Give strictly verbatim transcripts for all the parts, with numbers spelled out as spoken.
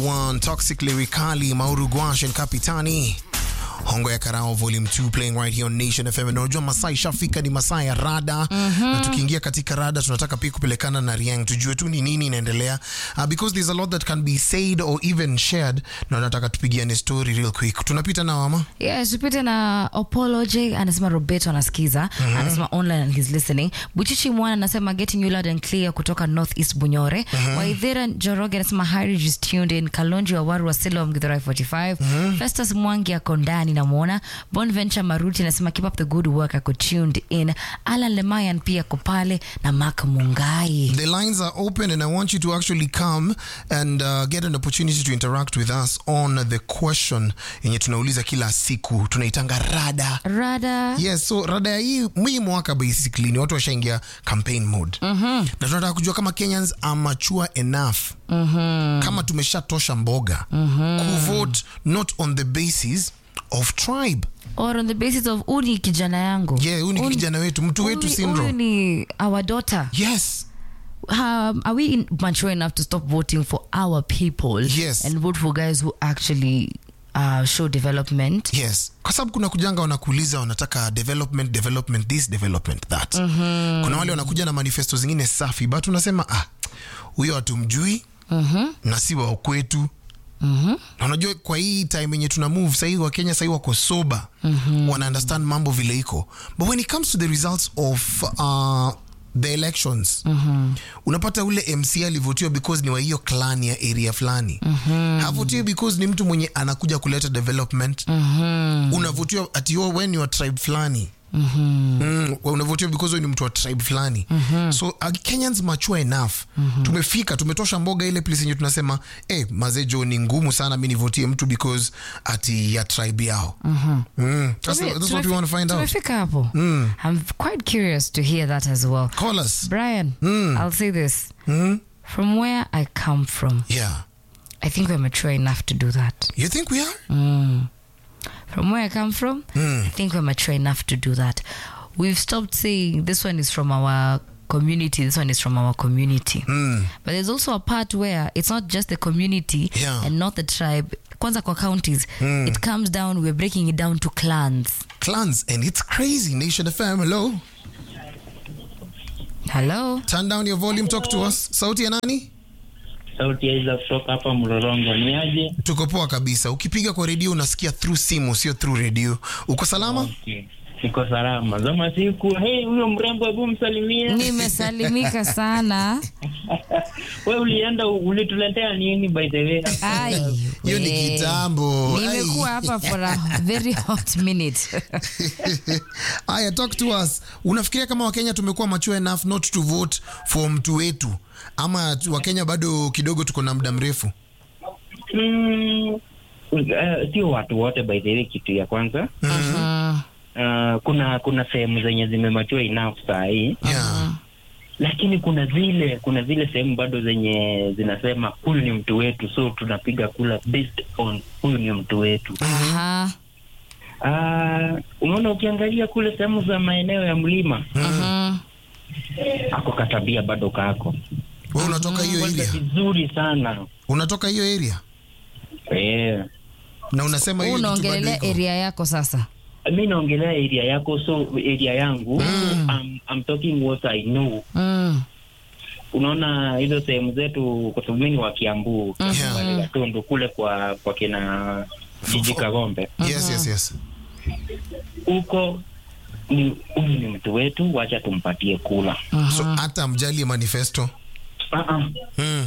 One Toxic Lyrically, Mauru Gwash and Kapitani. Hongo ya Karao Volume two playing right here on Nation F M. Na unajua Masai shafika ni Masai ya rada. Mm-hmm. Na tukiingia katika rada tunataka pia kupelekana na Riang tujue tu ni nini inaendelea. Uh, because there's a lot that can be said or even shared. Na nataka tupigiane story real quick. Tunapita na wama? Yes, tupita na Apollo J anasema Roberto anasikiza. Mm-hmm. Anasema online and he's listening. Buchichi Mwana anasema getting you loud and clear kutoka North East Bunyore. Mm-hmm. Waithera Joroge anasema Harry is tuned in. Kalonji wa Waru wa Silo Mgithurai forty-five. Mm-hmm. Festus Mwangi ako ndani namuona. Bonventure Maruti anasema keep up the good work, ako tuned in. Alan Lemayan pia kopale na Mark Mungai. The lines are open and I want you to actually come and uh, get an opportunity to interact with us on the question yenye tunauliza kila siku. Tunaitanga rada. Rada. Yes, so rada hii mwi mwaka basically ni watu washaingia campaign mode. Mm-hmm. Na tunataka kujua kama Kenyans are mature enough. Mm-hmm. Kama tumeshatosha mboga. Mm-hmm. Kuvote not on the basis of tribe or on the basis of uni kijana yangu. Yeah, uni, uni kijana wetu, mtu wetu syndrome. Uni our daughter. Yes. Um, are we in, mature enough to stop voting for our people? Yes. And vote for guys who actually uh, show development? Yes. Kwa sababu kuna kujanga wanakuuliza wanataka development, development this, development that. Mm-hmm. Kuna wale wanakuja na manifesto zingine safi, but unasema ah, huyo hatumjui. Mm-hmm. Na si wa kwetu. Mhm. Na unajua kwa hii time yenye tuna move sasa hivi wa Kenya sasa hivi wako sober. Mhm. Wana understand mambo vile iko. But when it comes to the results of uh, the elections, mhm, unapata ule M C alivotiwa because ni wa hiyo clan ya area fulani. Mhm. Havotiwa because ni mtu mwenye anakuja kuleta development. Mhm. Unavotiwa ati yo when you are tribe fulani. Mhm. Mm, unavotiwa because ni mtu wa tribe fulani. Mm-hmm. So are Kenyans mature enough? Mm-hmm. Tumefika, tumetosha mboga ile place yenye tunasema eh, mazejo ni ngumu sana mimi nivotie mtu because ati ya tribe yao. Mhm. Mm. That's, Tume, that's what we want to find out. Tumefika hapo. Mm. I'm quite curious to hear that as well. Call us. Brian, mm. I'll say this. Mm. From where I come from. Yeah. I think we're mature enough to do that. You think we are? Mm. From where I come from, mm. I think we're mature enough to do that. We've stopped saying this one is from our community, this one is from our community. Mm. But there's also a part where it's not just the community, yeah, and not the tribe. Kwanza kwa counties, mm. it comes down, we're breaking it down to clans. Clans, and it's crazy. Nation F M, hello? Hello? Turn down your volume, talk to us. Sauti ya nani? Sauti ya Iza kutoka hapa Mlolongo. Ni aje? Tuko poa kabisa. Ukipiga kwa radio unasikia through simu, sio through radio. Uko salama? Okay. Niko salama. Zama siku, hey, huyo mrembo hebu msalimia. Nimesalimika sana. Wewe ulienda ulituletea nini by the way? Ai, hiyo ni kitambo. Nimekuwa hapa for a very hot minute. Aya, talk to us. Unafikiria kama Wakenya tumekuwa mature enough not to vote for mtu wetu? Ama Wakenya bado kidogo tuko na muda mrefu? Mm, uh, sio watu wote by the way kitu ya kwanza. Mhm. Uh, kuna kuna sehemu zenye zimemature enough saa hii. Yeah. Lakini kuna zile kuna zile sehemu bado zenye zinasema huyu ni mtu wetu, so tunapiga kula based on huyu ni mtu wetu. Aha. Ah, uh, unaona ukiangalia kule sehemu za maeneo ya mlima. Mhm. Ako katabia bado kako. Wewe unatoka hiyo area? Vizuri sana. Unatoka hiyo area? Eh. Na unasema hiyo unaongelea area yako sasa? Mimi naongelea area yako, so area yangu, mm. I'm, I'm talking what I know. Mm. Unaona hizo sehemu zetu kwa sababu mimi wa Kiambu, mm-hmm, wale Gatundu kule kwa kwa kina Jiji Kagombe. Yes, yes, yes. Uko ni huyu ni mtu wetu, wacha tumpatie kula. Uh-huh. So hata mjali manifesto? Ah uh ah. -uh. Mm.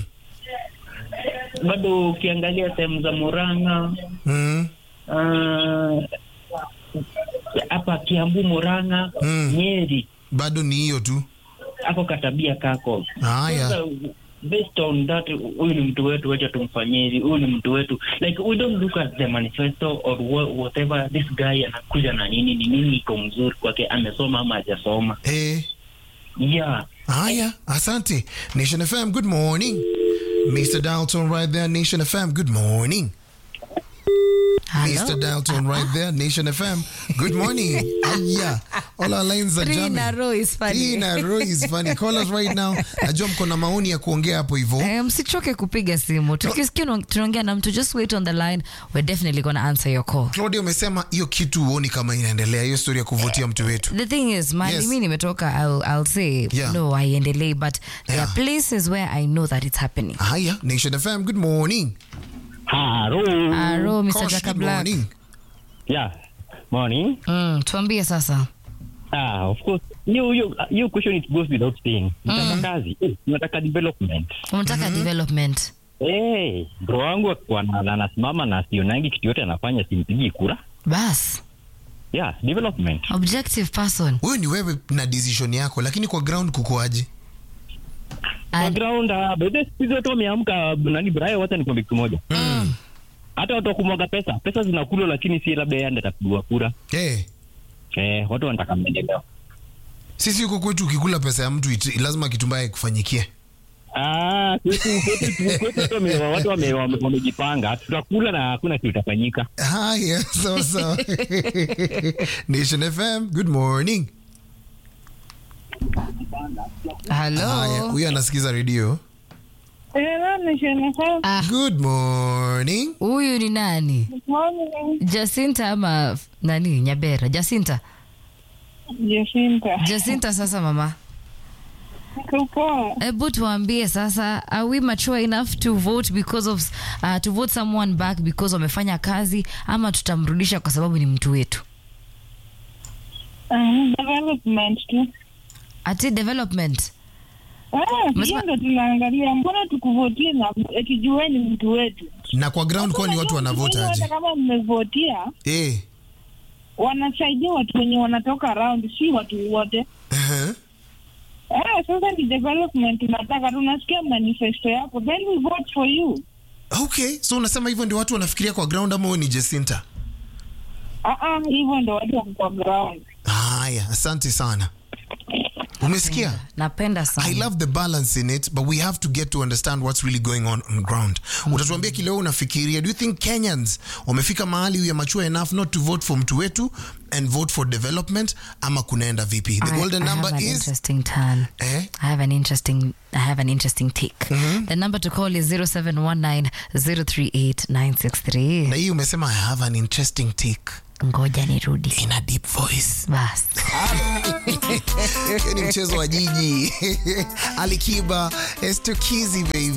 Bado ukiangalia sehemu za Murang'a, mm. uh, hapa Kiambu, Murang'a, mm. Nyeri, bado ni hiyo tu. Hapo katabia kako. Haya. So, based on that, huyu ni mtu wetu, wacha tumfanyie, huyu ni mtu wetu. Like we don't look at the manifesto or whatever this guy anakuja na nini ni nini iko mzuri kwake, amesoma ama hajasoma. Eh. Yeah. Haya, asante. Nation F M, good morning. Mister Dalton right there, Nation F M, good morning. Hello? Mister Dalton right there, Nation F M. Good morning. Aya. All our lines are Three in a jamming. row is funny. Three in a row is funny. Call us right now. Najua mko na maoni ya kuongea hapo hivyo. Eh, msichoke kupiga simu. Tukisikia no. tunaongea na mtu, just wait on the line. We're definitely going to answer your call. Claudia umesema hiyo kitu huoni kama inaendelea, hiyo story ya kuvutia mtu wetu. The thing is, mali Yes. mimi nimetoka, I'll, I'll say Yeah. no, haiendelei, but there Yeah. are places where I know that it's happening. Haya, Nation F M, good morning. Hello. Aro, Mister Kosh, Jaka good Black. morning. Yeah. Morning. Mm, tuambie sasa. Ah, of course. You you your question it goes without saying. Nataka kazi. Eh, nataka development. Unataka development. Eh, bro wangu kwa na anasimama na sionangi kitu yote anafanya, simpigi kura. Bas. Yeah, development. Objective person. Wewe ni wewe na decision yako, lakini kwa ground kukoaje? Kwa And, ground uh, bede hizo tu wameamka nani Brian, wacha nikwambie kitu moja. mm, Hata watu kumwaga pesa, pesa zinakulwa, lakini si labda yeye ndiye atapigwa kura. Eh, Eh, watu wanataka maendeleo. sisi huko kwetu ukikula pesa ya mtu iti, lazima kitu mbaya kufanyikie. Ah, kwetu kwetu kwetu wame- watu wame- wame- wamejipanga, tutakula na hakuna kitu kitafanyika. Haya, sawa sawa. Nation F M, good morning. Haya, hello. huyu anasikiza radio. Ah, Good morning. huyu ni nani? Jacinta ama nani? Nyabera. Jacinta. Jacinta. Jacinta sasa mama. Kupo. Ebu tuambie sasa, are we mature enough to vote because of uh, to vote someone back because wamefanya kazi, ama tutamrudisha kwa sababu ni mtu wetu? Um, development tu. Ati development. Ah, Umesema- hiyo ndo tunaangalia, mbona tukuvotie na eti jueni mtu wetu. Na kwa ground kwani watu wanavota Hata aje? kama mmevotia, Eh. wanasaidia watu wenye wanatoka around, si watu wote. Uh-huh. Ah, sasa ni development tunataka, tunasikia manifesto yako, then we vote for you. Okay, so unasema hivyo ndio watu wanafikiria kwa ground ama wewe ni Jacinta? Ah ah, hivyo ndo watu wako kwa ground. Haya, asante sana. Umesikia? Napenda sana. I love the balance in it, but we have to get to understand what's really going on on ground. Utatuambia kile wewe unafikiria. Do you think Kenyans wamefika mahali we are mature enough not to vote for mtu wetu and vote for development, ama kunaenda vipi? The I- golden I number have an is interesting turn. eh I have an interesting I have an interesting take. The number to call is zero seven one nine zero three eight nine six three. na hii umesema I have an interesting take Ngoja nirudi. in a deep voice. Bas. Hiyo ni mchezo wa jiji. Alikiba, Estokizi baby.